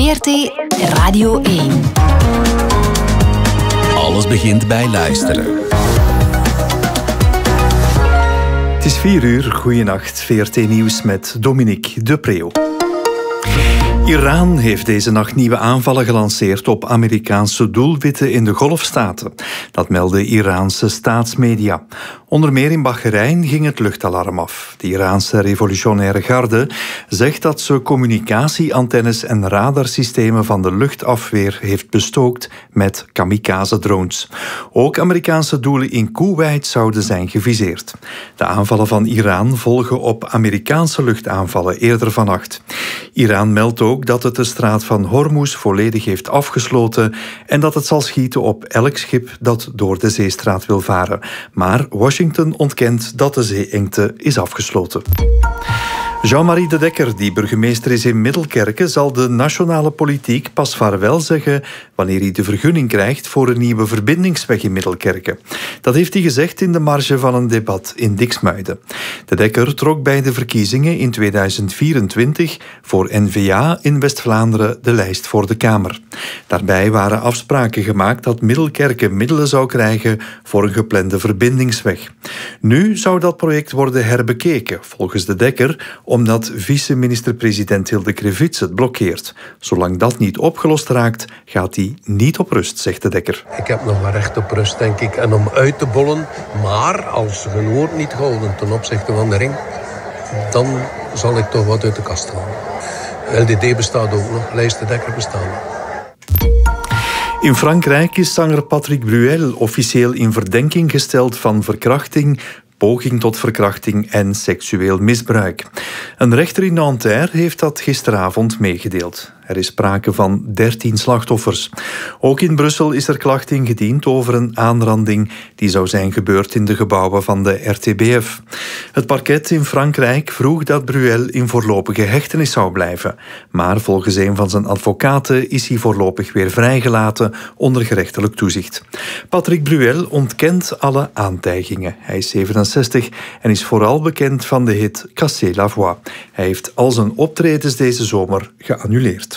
VRT Radio 1. Alles begint bij luisteren. Het is 4 uur. Goeienacht. VRT Nieuws met Dominique de Preeuw. Iran heeft deze nacht nieuwe aanvallen gelanceerd op Amerikaanse doelwitten in de Golfstaten. Dat melden Iraanse staatsmedia. Onder meer in Bahrein ging het luchtalarm af. De Iraanse revolutionaire garde zegt dat ze communicatieantennes en radarsystemen van de luchtafweer heeft bestookt met kamikaze-drones. Ook Amerikaanse doelen in Koeweit zouden zijn geviseerd. De aanvallen van Iran volgen op Amerikaanse luchtaanvallen eerder vannacht. Iran meldt ook dat het de straat van Hormuz volledig heeft afgesloten en dat het zal schieten op elk schip dat door de zeestraat wil varen. Maar Washington ontkent dat de zeeengte is afgesloten. Jean-Marie De Dekker, die burgemeester is in Middelkerke, zal de nationale politiek pas vaarwel zeggen wanneer hij de vergunning krijgt voor een nieuwe verbindingsweg in Middelkerke. Dat heeft hij gezegd in de marge van een debat in Diksmuiden. De Dekker trok bij de verkiezingen in 2024 voor N-VA in West-Vlaanderen de lijst voor de Kamer. Daarbij waren afspraken gemaakt dat Middelkerke middelen zou krijgen voor een geplande verbindingsweg. Nu zou dat project worden herbekeken, volgens De Dekker, omdat vice-minister-president Hilde Krevits het blokkeert. Zolang dat niet opgelost raakt, gaat hij niet op rust, zegt De Dekker. Ik heb nog maar recht op rust, denk ik, en om uit te bollen. Maar als hun woord niet gehouden ten opzichte van de ring, dan zal ik toch wat uit de kast halen. LDD bestaat ook nog, lijst De Dekker bestaat nog. In Frankrijk is zanger Patrick Bruel officieel in verdenking gesteld van verkrachting, poging tot verkrachting en seksueel misbruik. Een rechter in Nanterre heeft dat gisteravond meegedeeld. Er is sprake van 13 slachtoffers. Ook in Brussel is er klacht ingediend over een aanranding die zou zijn gebeurd in de gebouwen van de RTBF. Het parket in Frankrijk vroeg dat Bruel in voorlopige hechtenis zou blijven. Maar volgens een van zijn advocaten is hij voorlopig weer vrijgelaten onder gerechtelijk toezicht. Patrick Bruel ontkent alle aantijgingen. Hij is 67 en is vooral bekend van de hit Cassez la voix. Hij heeft al zijn optredens deze zomer geannuleerd.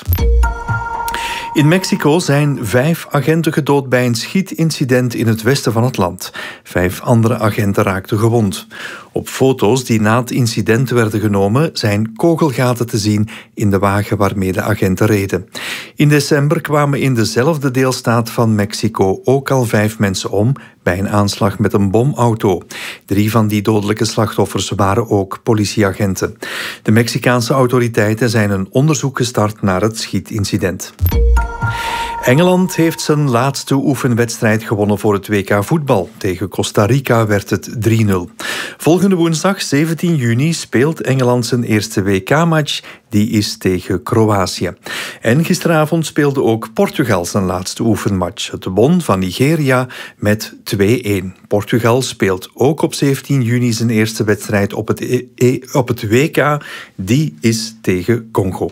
In Mexico zijn 5 agenten gedood bij een schietincident in het westen van het land. 5 andere agenten raakten gewond. Op foto's die na het incident werden genomen zijn kogelgaten te zien in de wagen waarmee de agenten reden. In december kwamen in dezelfde deelstaat van Mexico ook al 5 mensen om bij een aanslag met een bomauto. 3 van die dodelijke slachtoffers waren ook politieagenten. De Mexicaanse autoriteiten zijn een onderzoek gestart naar het schietincident. Engeland heeft zijn laatste oefenwedstrijd gewonnen voor het WK voetbal. Tegen Costa Rica werd het 3-0. Volgende woensdag, 17 juni, speelt Engeland zijn eerste WK-match. Die is tegen Kroatië. En gisteravond speelde ook Portugal zijn laatste oefenmatch. Het won van Nigeria met 2-1. Portugal speelt ook op 17 juni zijn eerste wedstrijd op het WK. Die is tegen Congo.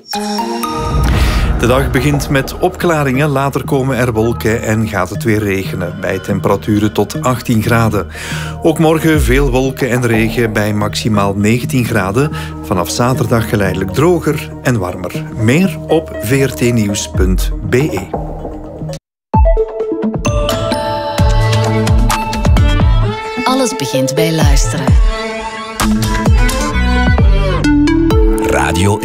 De dag begint met opklaringen, later komen er wolken en gaat het weer regenen, bij temperaturen tot 18 graden. Ook morgen veel wolken en regen bij maximaal 19 graden. Vanaf zaterdag geleidelijk droger en warmer. Meer op vrtnieuws.be. Alles begint bij luisteren. Radio